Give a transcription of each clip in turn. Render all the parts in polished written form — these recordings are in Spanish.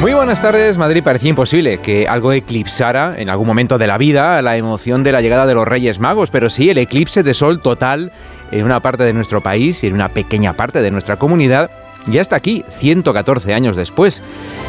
Muy buenas tardes. Madrid. Parecía imposible que algo eclipsara en algún momento de la vida la emoción de la llegada de los Reyes Magos, pero sí el eclipse de sol total en una parte de nuestro país y en una pequeña parte de nuestra comunidad ya está aquí, 114 años después.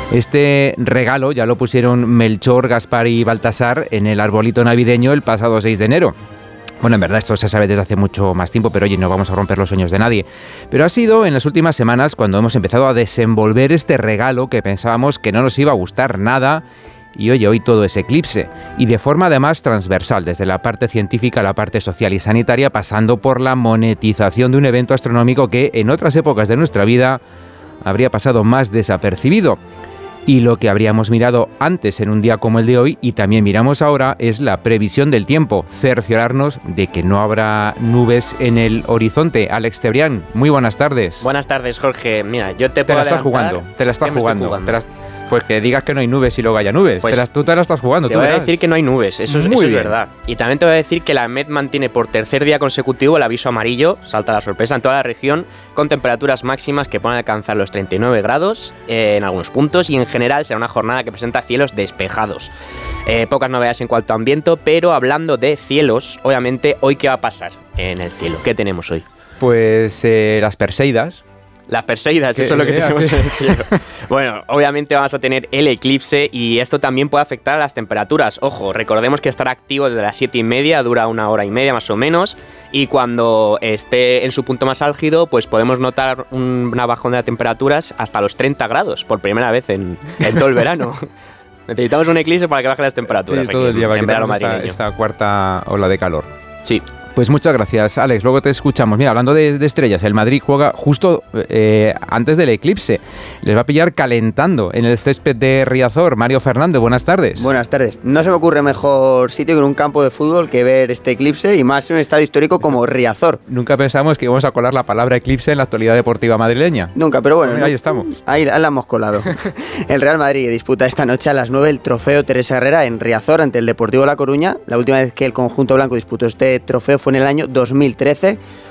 Este regalo ya lo pusieron Melchor, Gaspar y Baltasar en el arbolito navideño el pasado 6 de enero. Bueno, en verdad esto se sabe desde hace mucho más tiempo, pero oye, no vamos a romper los sueños de nadie. Pero ha sido en las últimas semanas cuando hemos empezado a desenvolver este regalo que pensábamos que no nos iba a gustar nada. Y oye, hoy todo es eclipse. Y de forma además transversal, desde la parte científica a la parte social y sanitaria, pasando por la monetización de un evento astronómico que en otras épocas de nuestra vida habría pasado más desapercibido. Y lo que habríamos mirado antes en un día como el de hoy y también miramos ahora es la previsión del tiempo, cerciorarnos de que no habrá nubes en el horizonte. Alex Cebrián, muy buenas tardes. Buenas tardes, Jorge. Mira, yo te puedo adelantar. Te la estás jugando. Pues que digas que no hay nubes y luego haya nubes. Pues tú te la estás jugando. Te voy a decir que no hay nubes, eso es verdad. Y también te voy a decir que la Met mantiene por tercer día consecutivo el aviso amarillo, salta la sorpresa, en toda la región, con temperaturas máximas que pueden alcanzar los 39 grados en algunos puntos y en general será una jornada que presenta cielos despejados. Pocas novedades en cuanto a ambiente, pero hablando de cielos, obviamente, ¿hoy qué va a pasar en el cielo? ¿Qué tenemos hoy? Pues las Perseidas. Las Perseidas, eso es lo que tenemos en el cielo. Bueno, obviamente vamos a tener el eclipse y esto también puede afectar a las temperaturas. Ojo, recordemos que estará activo desde las 7:30, dura 1 hora y media más o menos, y cuando esté en su punto más álgido, pues podemos notar una bajón de temperaturas hasta los 30 grados, por primera vez en todo el verano. Necesitamos un eclipse para que bajen las temperaturas. Sí, todo el día en verano madrileño. Esta cuarta ola de calor. Sí. Pues muchas gracias, Alex. Luego te escuchamos. Mira, hablando de estrellas, el Madrid juega justo antes del eclipse. Les va a pillar calentando en el césped de Riazor. Mario Fernández, buenas tardes. Buenas tardes. No se me ocurre mejor sitio que en un campo de fútbol que ver este eclipse y más en un estadio histórico como Riazor. Nunca pensamos que íbamos a colar la palabra eclipse en la actualidad deportiva madrileña. Nunca, pero bueno. Ahí estamos. Ahí la hemos colado. El Real Madrid disputa esta noche a las 9 el trofeo Teresa Herrera en Riazor ante el Deportivo La Coruña. La última vez que el conjunto blanco disputó este trofeo fue en el año 2013.